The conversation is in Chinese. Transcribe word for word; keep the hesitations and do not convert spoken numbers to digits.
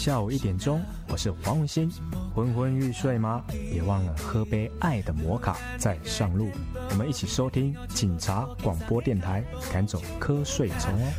下午一点钟，我是黄文新。昏昏欲睡吗？别忘了喝杯爱的摩卡再上路。我们一起收听警察广播电台，赶走瞌睡虫哦。